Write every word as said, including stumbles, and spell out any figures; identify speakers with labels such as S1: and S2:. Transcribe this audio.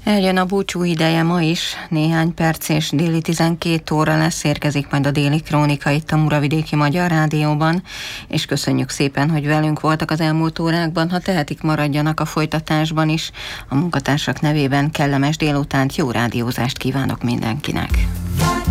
S1: Eljön a búcsú ideje ma is, néhány perc és déli tizenkét óra lesz, érkezik majd a déli krónika itt a Muravidéki Magyar Rádióban, és köszönjük szépen, hogy velünk voltak az elmúlt órákban, ha tehetik, maradjanak a folytatásban is. A munkatársak nevében kellemes délutánt, jó rádiózást kívánok mindenkinek!